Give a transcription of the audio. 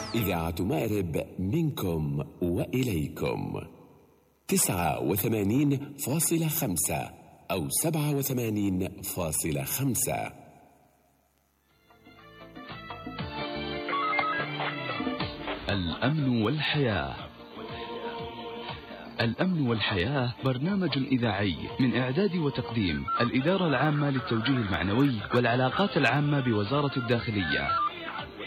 إذاعة مأرب منكم وإليكم 89.5 أو 87.5. الأمن والحياة. الأمن والحياة برنامج إذاعي من إعداد وتقديم الإدارة العامة للتوجيه المعنوي والعلاقات العامة بوزارة الداخلية.